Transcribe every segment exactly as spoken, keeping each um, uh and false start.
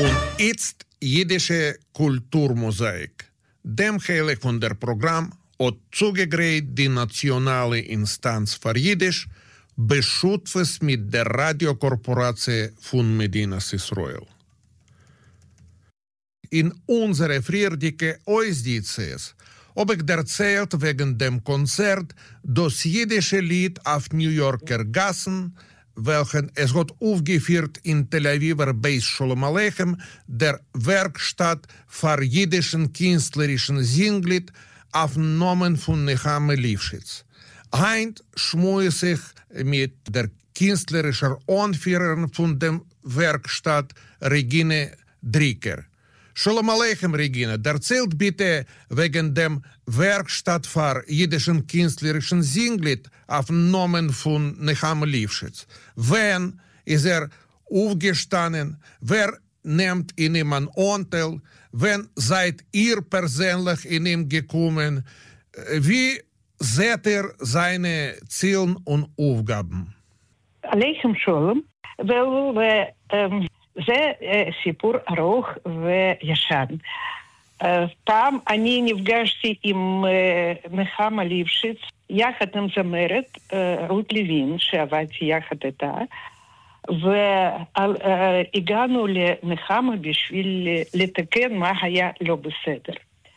Und jetzt jüdische Kulturmosaik. Dem heilig von der Programm hat zugegräht die nationale Instanz für Jiddisch, beschutzt mit der Radiokorporatie von Medinas Israel. In unserer frierdike Oisdices ob ich erzählt wegen dem Konzert das jiddische Lied auf New Yorker Gassen, welchen es hat aufgeführt in Tel Aviver Beis Sholom Aleichem, der Werkstatt für jiddischen künstlerischen Singlied auf Namen von Nechama Lifshitz. Heint schmue sich mit der künstlerischen Anführerin von dem Werkstatt Regine Dricker. Shalom Aleichem, Regina. Erzählt bitte wegen dem Werkstatt für jiddischen künstlerischen Singlied auf Namen von Nechama Lifshitz. Wann ist er aufgestanden? Wer nimmt in ihm einen Anteil? Wann seid ihr persönlich in ihm gekommen? Wie seht ihr seine Ziele und Aufgaben? Aleichem Shalom. Well, um... זה סיפור ארוך וישן. פעם אני נפגשתי עם נחמה ליפשיץ, יחד עם זמרת רות לוין, שעבדתי יחד איתה, והגענו לנחמה בשביל לתקן מה היה לא בסדר.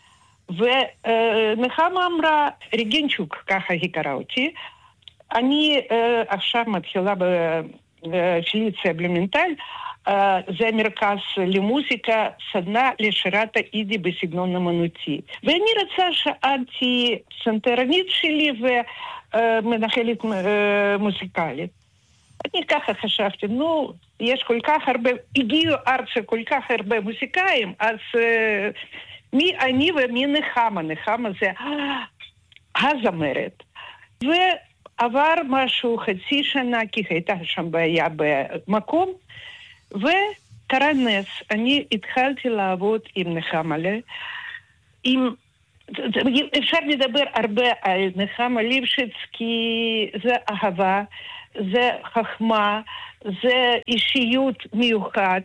ונחמה אמרה, רגינצ'וק, ככה היא קראה אותי, אני עכשיו מתחילה בפיליציה בלומנטל, זה מרכז למוזיקה, סדנה לשירת היידי בסגנון אמנותי. ואני רצה שאלתי סנטרנית שלי ומנחלת מוזיקלית. אני ככה חשבתי, נו, יש כל כך הרבה, הגיעו ארצה כל כך הרבה מוזיקאים, אז מי אני ומי נחמה? נחמה זה הזמרת. ועבר משהו חצי שנה, כי הייתה שם בעיה במקום, וקרה נס, אני התחלתי לעבוד עם נחמה, עם... אפשר לדבר הרבה על נחמה ליפשיץ, כי זה אהבה, זה חכמה, זה אישיות מיוחד,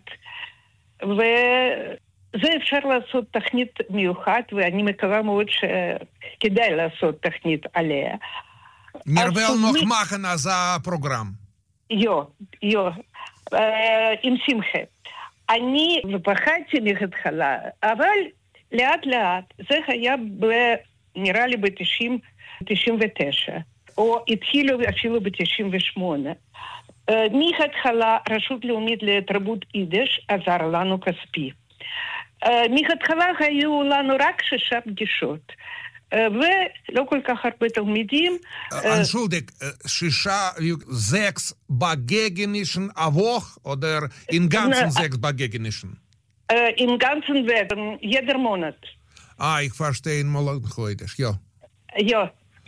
וזה אפשר לעשות תכנית מיוחד, ואני מקווה מאוד שכדאי לעשות תכנית עליה. נרבל נוח מחן אז הפרוגרם. יו, יו. עם שמחה. אני פחדתי מההתחלה, אבל לאט לאט, זה היה ב, נראה לי ב-תשעים ותשע, או התחילו אפילו ב-תשעים ושמונה. מההתחלה, רשות לאומית לתרבות יידיש עזר לנו כספי. מההתחלה היו לנו רק שישה פגישות. ולא כל כך הרבה תלמידים. Entschuldig, שישה, sechs Begegnischen a Woche oder in ganzen sechs Begegnischen? In ganzen Wochen, jeder Monat. Ah, ich verstehe mal heute, ja. Ja,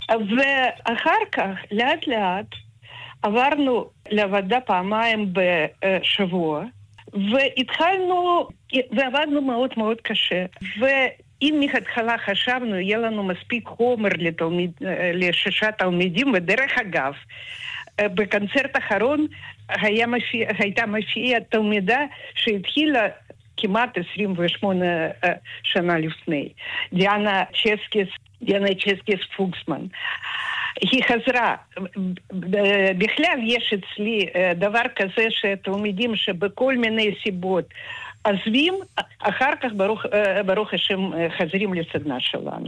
ואחר כך, לאט לאט, עברנו לעבודה פעמיים בשבוע, והתחלנו, ועבדנו מאוד מאוד קשה, ו... אם מההתחלה חשבנו, יהיה לנו מספיק חומר לתלמיד, לשישה תלמידים, ודרך אגב, בקונצרט האחרון היה מפיע, הייתה מופיעה תלמידה שהתחילה כמעט עשרים ושמונה שנה לפני. דיאנה צ'סקיס, דיאנה צ'סקיס פוקסמן. היא חזרה. בכלל יש אצלי דבר כזה שתלמידים שבכל מיני סיבות עזבים, אחר כך ברוך, ברוך השם חזרים לסדנה שלנו.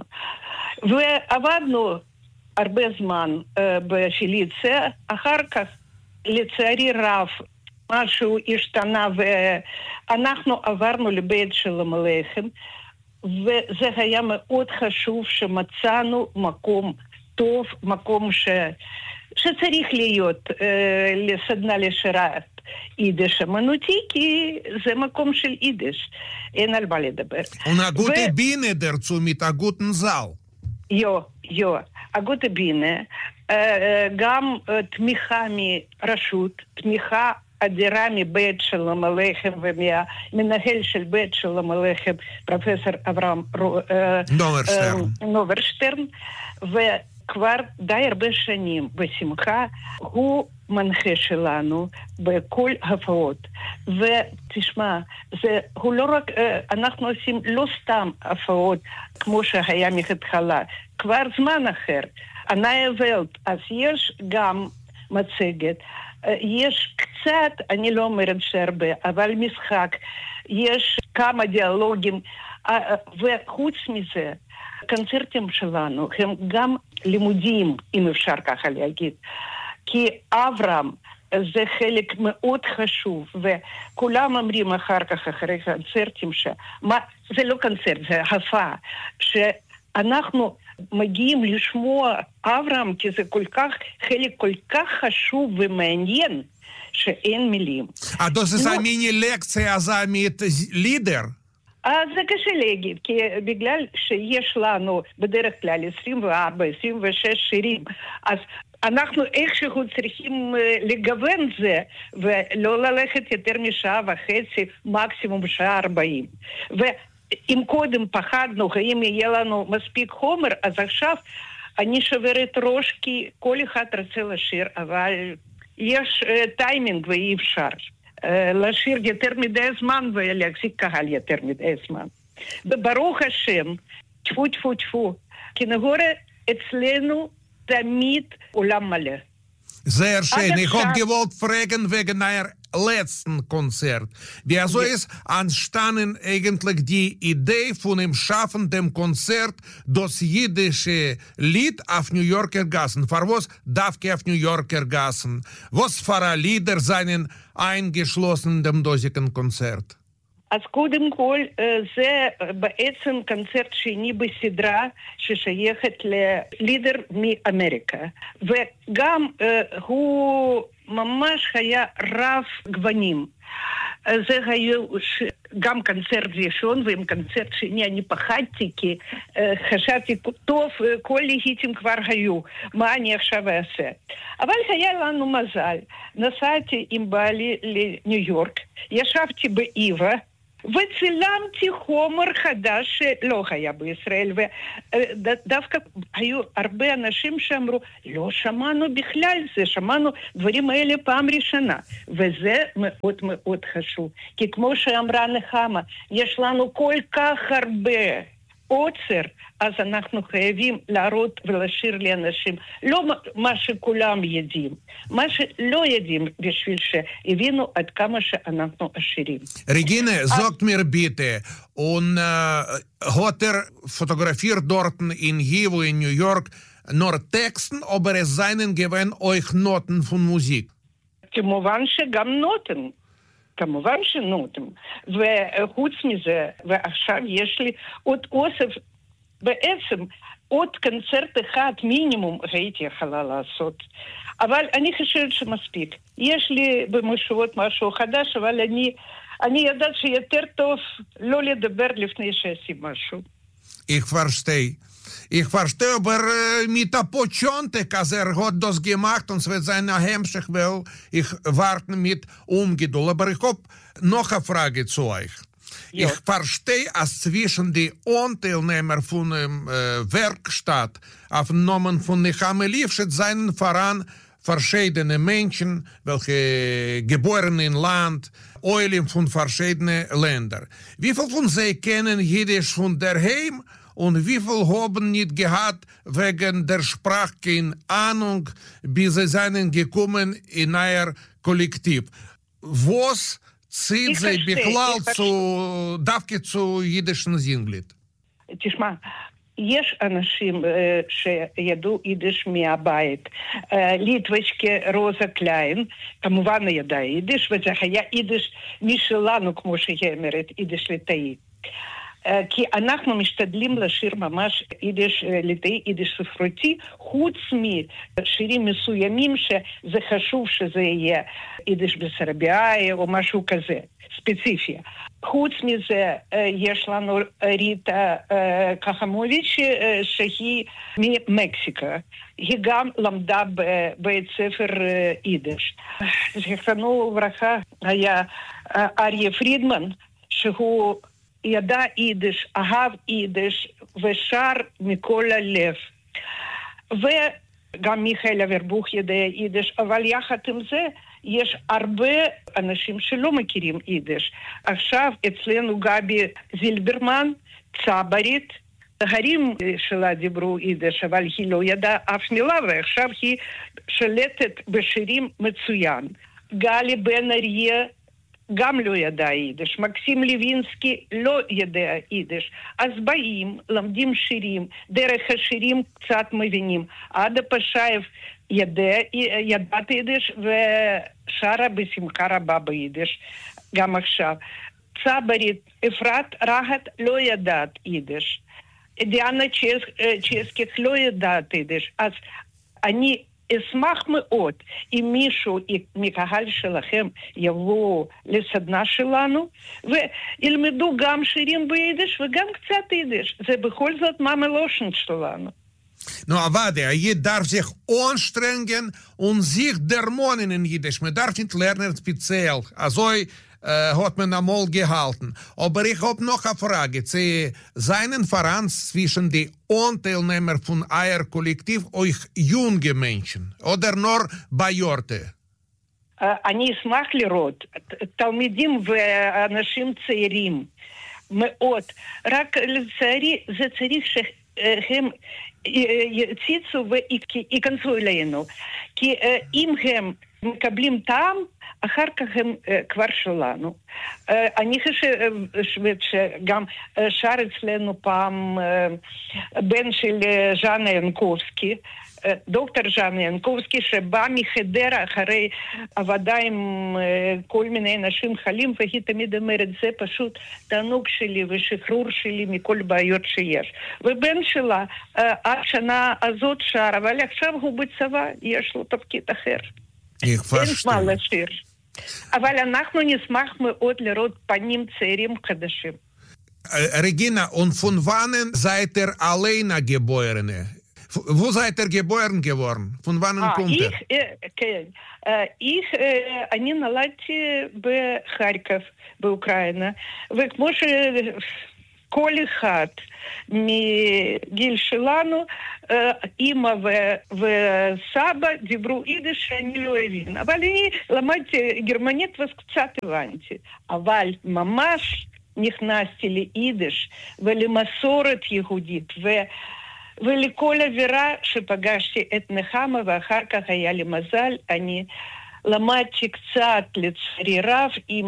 ועבדנו הרבה זמן בפיליציה, אחר כך לצערי רב משהו השתנה ואנחנו עברנו לבית שלום עליכם, וזה היה מאוד חשוב שמצאנו מקום טוב, מקום ש... שצריך להיות לסדנה לשירת יידיש אמנותי, כי זה מקום של יידיש. אין על מה לדבר. Und eine gute Biene dazu mit einem guten Saal. יו, יו. הגוטה בינה, גם תמיכה מרשות, תמיכה אדירה מבית שלום עליכם ומהמנהל של בית שלום עליכם, פרופסור אברהם נוברשטרן. נוברשטרן, וכבר די הרבה שנים בשמחה הוא מנחה שלנו בכל הפעות. ותשמע, זה, הוא לא רק, אנחנו עושים לא סתם הפעות כמו שהיה מהתחלה, כבר זמן אחר. אנאיה ולט, אז יש גם מצגת, יש קצת, אני לא אומרת שהרבה, אבל משחק, יש כמה דיאלוגים, וחוץ מזה, הקונצרטים שלנו הם גם לימודיים, אם אפשר ככה להגיד. כי אברהם זה חלק מאוד חשוב, וכולם אומרים אחר כך, אחרי קונצרטים, שמה, זה לא קונצרט, זה הפעה, שאנחנו מגיעים לשמוע אברהם, כי זה כל כך, חלק כל כך חשוב ומעניין, שאין מילים. А то זה מיני-לקציה זה לידר? אז זה קשה להגיד, כי בגלל שיש לנו בדרך כלל עשרים וארבע עשרים ושש שירים, אז אנחנו איכשהו צריכים לגוון זה, ולא ללכת יותר משעה וחצי, מקסימום שעה ארבעים. ואם קודם פחדנו, האם יהיה לנו מספיק חומר, אז עכשיו אני שוברת ראש, כי כל אחד רוצה לשיר, אבל יש טיימינג ואי אפשר. לשיר יותר מדי זמן ולהחזיק קהל יותר מדי זמן. וברוך השם, תפו תפו תפו, כנגורה אצלנו תמיד עולם מלא. Sehr schön. Ich hab gewollt fragen wegen euer letzten Konzert. Wieso ist entstanden eigentlich die Idee von dem Schaffen dem Konzert das jüdische Lied auf New Yorker Gassen? Für was darf ich auf New Yorker Gassen? Was für Lieder seien eingeschlossen in dem dosigen Konzert? אז קודם כל, זה בעצם קונצרט שני בסדרה ששייכת ללידר מאמריקה. וגם הוא ממש היה רב גוונים. זה היה גם קונצרט ראשון ועם קונצרט שני אני פחדתי, כי חשבתי, טוב, כל להיטים כבר היו, מה אני עכשיו אעשה? אבל היה לנו מזל. נסעתי עם בעלי לניו יורק, ישבתי באיווה, וצילמתי חומר חדש שלא היה בישראל, ודווקא היו הרבה אנשים שאמרו, לא שמענו בכלל זה, שמענו דברים האלה פעם ראשונה, וזה מאוד מאוד חשוב, כי כמו שאמרה נחמה, יש לנו כל כך הרבה עוצר, אז אנחנו חייבים להראות ולשיר לאנשים, לא מה שכולם יודעים, מה שלא יודעים בשביל שהבינו עד כמה שאנחנו עשירים. Regine, sagt mir bitte, und äh, hat er fotografiert dort in Hivo in New York nur Texten, aber es seien gewesen euch Noten von Musik? כמובן שגם נוטן. כמובן שנוטן. וחוץ מזה, ועכשיו יש לי עוד אוסף, בעצם עוד קונצרט אחד מינימום הייתי יכולה לעשות. אבל אני חושבת שמספיק. יש לי במשובות משהו חדש, אבל אני, אני יודעת שיותר טוב לא לדבר לפני שעושים משהו. Ich verstehe. Ich verstehe, aber äh, mit der Pochontek, also er hat das gemacht und es wird sein Hemmschicht, weil ich warte mit Ungeduld. Aber ich habe noch eine Frage zu euch. Ja. Ich verstehe, dass zwischen den Anteilnehmern von der äh, Werkstatt auf den Namen von Nechame Liefschitz seien voran verschiedene Menschen, welche geboren in Land, Eulen von verschiedenen Ländern. Wie viele von sie kennen Jiddisch von daheim? Und wie viel haben nicht gehabt wegen der Sprache in Ahnung, bis sie seien gekommen in euer Kollektiv? Was zieht sie בכלל zu, דווקא zu jüdischen Singlet? תשמע, יש אנשים שידעו יידיש מהבית. ליטבשקה רוזה קליין, כמובן ידעה יידיש, וזה היה יידיש משלנו, כמו שהיא אומרת, יידיש ליטאי. כי אנחנו משתדלים לשיר ממש יידיש ליטאי, יידיש ספרותי, חוץ משירים מסוימים שזה חשוב שזה יהיה יידיש בסרביאי או משהו כזה, ספציפי. חוץ מזה יש לנו ריטה קחמוביץ' שהיא ממקסיקה. היא גם למדה בבית ספר יידיש. זכרנו וברכה היה אריה פרידמן, שהוא ידע יידיש, אהב יידיש ושר מכל הלב. גם מיכאל אברבוך יודע יידיש, אבל יחד עם זה יש הרבה אנשים שלא מכירים יידיש. עכשיו אצלנו גבי זילברמן, צברית, ההורים שלה דיברו יידיש, אבל היא לא ידעה אף מילה, ועכשיו היא שולטת בשירים מצוין. גלי בן אריה גם לא ידע יידיש, מקסים לוינסקי לא ידע יידיש. אז באים, למדים שירים, דרך השירים קצת מבינים. עדה פשייב ידע, ידעת יידיש ושרה בשמחה רבה ביידיש, גם עכשיו. צברית, אפרת רהט לא ידעת יידיש. דיאנה צ'סקית לא ידעת יידיש. אז אני אשמח מאוד אם מישהו מקהל שלכם יבוא לסדנה שלנו וילמדו גם שירים ביידיש וגם קצת יידיש. זה בכל זאת ממלושן שלנו. No, Avade, je darf sich anstrengen und sich dermonen in Jiddisch. Man darf nicht lernen speziell. Also äh, hat man einmal gehalten. Aber ich habe noch eine Frage. Sie seinen Verein zwischen den Anteilnehmern von euer Kollektiv euch junge Menschen oder nur Bajorte? אני אשמח לראות תלמידים ואנשים צעירים מאוד. רק לצערי זה צריך שהם יציצו וייכנסו אלינו. כי אם הם מקבלים טעם, אחר כך הם כבר שלנו. אני חושבת שגם שר אצלנו פעם בן של ז'אנה ינקובסקי, דוקטור ז'אנה ינקובסקי, שבא מחדרה אחרי עבודה עם כל מיני אנשים חולים, והיא תמיד אומרת, זה פשוט תענוג שלי ושחרור שלי מכל בעיות שיש. ובן שלה, השנה הזאת שר, אבל עכשיו הוא בצבא, יש לו תפקיד אחר. אין מה לשיר. אבל אנחנו נשמח מאוד לראות פנים צעירים חדשים. Regina, und von wann seid ihr alleine geboren? Wo seid ihr geboren geworden? Von wann kommt ihr? כן. איך, אני נולדתי בחרקוב, באוקראינה, וכמו שכל אחד מגיל שלנו, אמא וסבא דיברו יידיש שאני לא הבין. אבל אני למדתי גרמנית וקצת הבנתי. אבל ממש נכנסתי ליידיש ולמסורת יהודית ו... ולכל אווירה שפגשתי את נחמה, ואחר כך היה לי מזל, אני למדתי קצת לצערי רב עם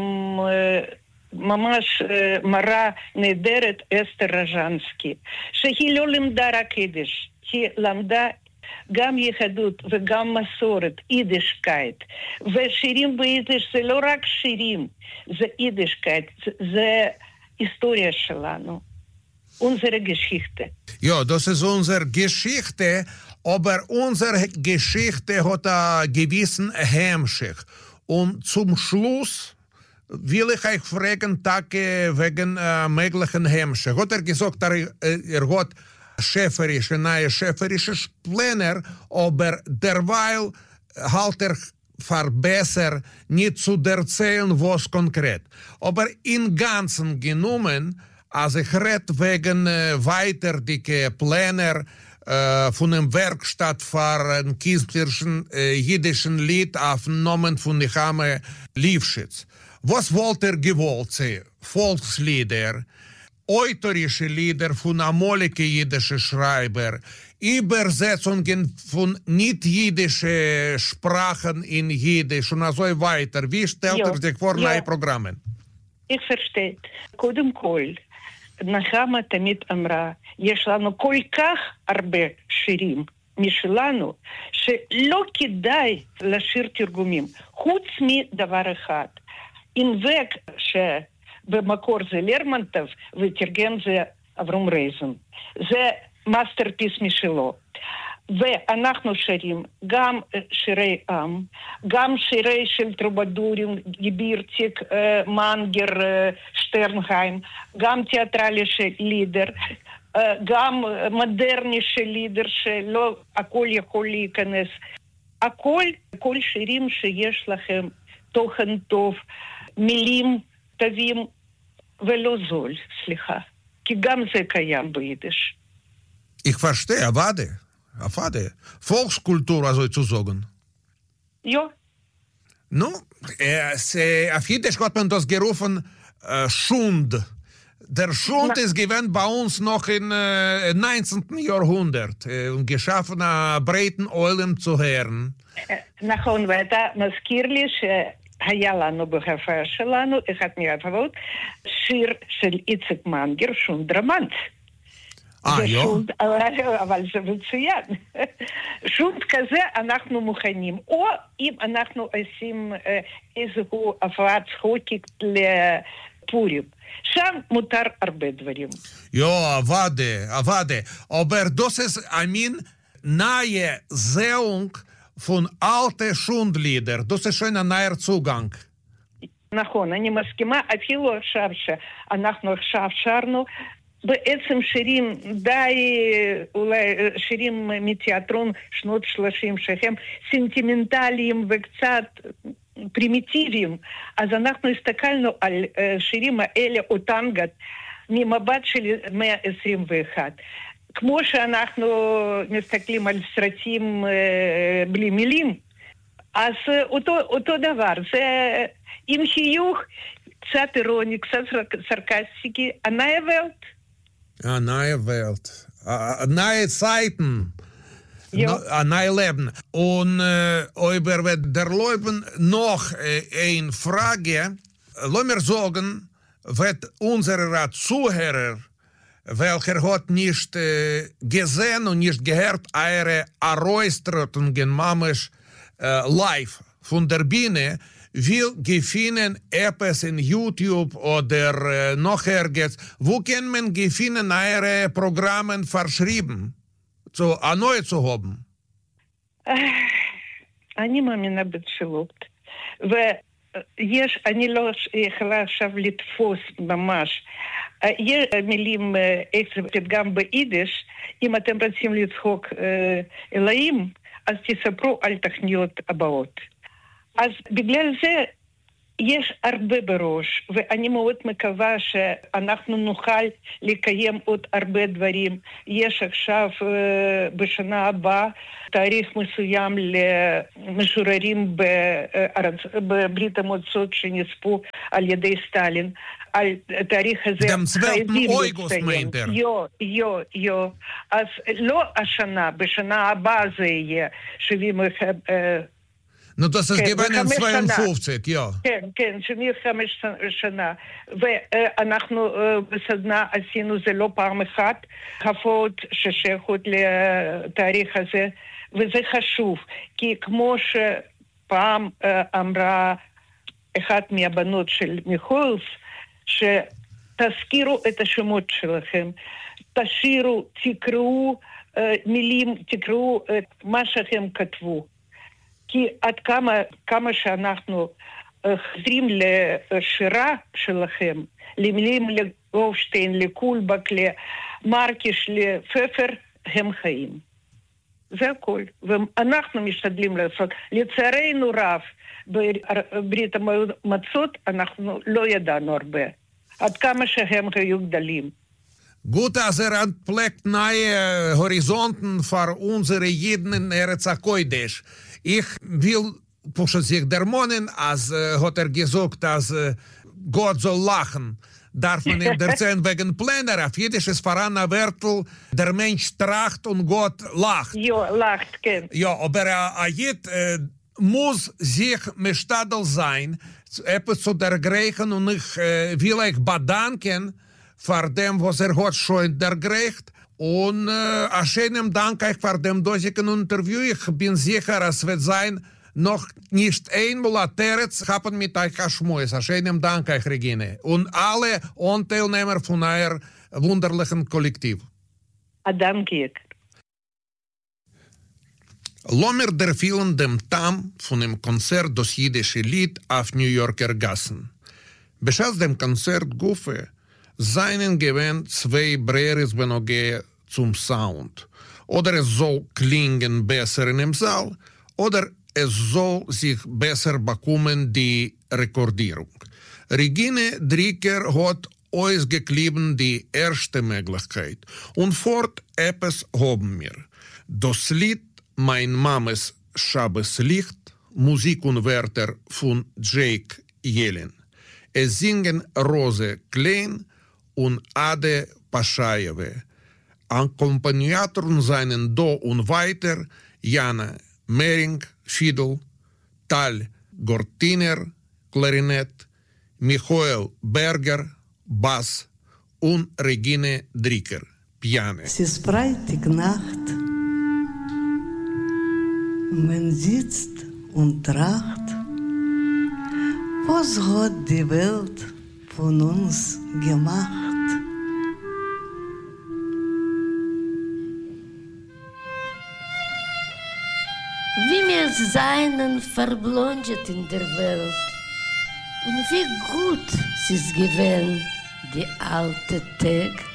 ממש מורה נהדרת אסתר רז'נסקי, שהיא לא למדה רק יידיש, היא למדה גם יהדות וגם מסורת, יידישקייט. ושירים ביידיש זה לא רק שירים, זה יידישקייט, זה היסטוריה שלנו. Unsere Geschichte. Ja, das ist unsere Geschichte, aber unsere Geschichte hat einen gewissen Hemmschicht. Und zum Schluss will ich euch fragen, Tage wegen äh, möglichen Hemmschicht. Hat er gesagt, er, er hat schäferische, neue schäferische Pläne, aber derweil halt er verbessert, nicht zu erzählen, was konkret. Aber im Ganzen genommen, als ich rede wegen äh, weiter dicke Pläne äh, von der Werkstatt für ein künstlerischen äh, jiddischen Lied aufgenommen von Nechama Lifschitz. Was wollt ihr gewollt sehen? Volkslieder, autorische Lieder von amolige jiddische Schreiber, Übersetzungen von nicht-jiddische Sprachen in Jiddisch und so weiter. Wie stellt ihr sich vor neue Programme? Ich verstehe. קודם כל, נחמה תמיד אמרה, יש לנו כל כך הרבה שירים משלנו, שלא כדאי לשיר תרגומים, חוץ מדבר אחד. אינבק שבמקור זה לרמנטוב, ותרגם זה אברום רייזן. זה מאסטרפיס משלו. ואנחנו שרים גם שירי עם, גם שירי של טרובדורים, גיבירטיק, מנגר, שטרנהיים, גם תיאטרלי של לידר, גם מודרני של לידר, שלא הכל יכול להיכנס. הכל, כל שירים שיש לכם תוכן טוב, מילים טובים ולא זול, סליחה. כי גם זה קיים ביידיש. Ich verstehe, warte. Afade. Volkskultur, also zu sagen. Ja. Nu, es, auf Jiddisch hat man das gerufen äh, Schund. Der Schund Na. ist gewesen bei uns noch im äh, neunzehnten Jahrhundert äh, und geschaffen, äh, breiten Eulen zu hören. נכון, ואתה מזכיר לי שהיה לנו בהופעה שלנו, אחד מההופעות, שיר של איציק מנגר, שונד רמנט. אה, זה יו? שונד, אבל, אבל זה מצוין. שונד כזה אנחנו מוכנים. או אם אנחנו עושים אה, איזשהו הופעת צחוקית לפורים. שם מותר הרבה דברים. Ja, warte, warte. Aber das ist, I mean, neue Sehung von alten Schundlieder. Das ist schon ein neuer Zugang. נכון, אני מסכימה, אפילו עכשיו שאנחנו עכשיו שרנו, בעצם שירים די, אולי שירים מתיאטרון שנות שלושים שהם סנטימנטליים וקצת פרימיטיביים, אז אנחנו הסתכלנו על שירים האלה, אותנגת, ממבט של מאה עשרים ואחת. כמו שאנחנו מסתכלים על סרטים בלי מילים, אז אותו, אותו דבר, זה עם חיוך, קצת אירוני, קצת סרקסטיקי, הנאי ולט. Ja, neue Welt. Uh, neue Zeiten. Ja. No, ein neues Leben. Und äh, über der Leben noch äh, eine Frage. Lass mir sagen, wird unser Zuhörer, welcher hat nicht äh, gesehen und nicht gehört, eure Erräusterungen, Mamas, äh, live von der Bühne, will gefunden etwas in YouTube oder äh, noch ergens. Wo kann man gefunden eure Programme verschrieben, zu erneut zu haben? אני מאמינה בתפילות. ויש, אני לא יכולה עכשיו לתפוס ממש. יש מילים, איך זה פתגם ביידיש, אם אתם רוצים לצחוק אלוהים, אז תספרו על תוכניות הבאות. אז בגלל זה יש הרבה בראש, ואני מאוד מקווה שאנחנו נוכל לקיים עוד הרבה דברים. יש עכשיו בשנה הבאה תאריך מסוים למשוררים בברית המועצות שנספו על ידי סטלין. על תאריך הזה חייבים לציין. יו, יו, יו. אז לא השנה, בשנה הבאה זה יהיה שבעים No, das ist gewesen zweiundfünfzig, ja. כן, כן, שבעים וחמש שנה. ואנחנו בסדנה עשינו זה לא פעם אחת, הפעות ששייכות לתאריך הזה, וזה חשוב, כי כמו שפעם אמרה אחת מהבנות של מיכולס, שתזכירו את השמות שלכם, תשירו, תקראו מילים, תקראו את מה שהם כתבו. כי עד כמה, כמה שאנחנו חוזרים לשירה שלכם, למילים לגופשטיין, לקולבק, למרקיש, לפפר, הם חיים. זה הכל. ואנחנו משתדלים לעשות. לצערנו רב, בברית המועצות אנחנו לא ידענו הרבה. עד כמה שהם היו גדולים. Gut, dass er entpflegt neue Horizonten für unsere Jeden in Eretz HaKodesh. Ich will pushen sich der Monen, als äh, hat er gesagt, dass äh, Gott soll lachen. Darf man ihm erzählen wegen Pläne. Auf Jiddisch ist voran ein Wörtel, der Mensch tracht und Gott lacht. Ja, lacht, kennt. Ja, aber er Jid äh, muss sich mestadel sein, etwas zu der Griechen, und ich äh, will euch bedanken für dem, was er hat schon dergrecht. Und äh, ein schönen Dank euch für dem durchgehenden Interview. Ich bin sicher, es wird sein, noch nicht einmal ein Terz haben mit euch geschmust. Ein schönen Dank euch, Regine. Und alle Teilnehmer von eurem wunderlichen Kollektiv. Danke. Lassen wir der vielen dem Tam von dem Konzert das jiddische Lied auf New Yorker Gassen. Beschätzt dem Konzert Gufe seinen gewähnt zwei Breres benoge zum Sound. Oder es soll klingen besser in dem Saal, oder es soll sich besser bekommen die Rekordierung. Regine Dricker hat ausgeklieben die erste Möglichkeit und fort etwas haben wir. Das Lied Mein Mames Schabeslicht, Musik und Wörter von Jake Yellen. Es singen Rose Klein und Ade Paschajewe. Akkompagnatoren seien Do und weiter Jana Mering, Fiedel, Tal Gortiner, Klarinett, Michael Berger, Bass und Regine Dricker, Piano. Es ist Freitagnacht, man sitzt und tracht, was hat die Welt von uns gemacht? Wie wir seien verblondet in der Welt und wie gut es ist gewesen, die alte Tag.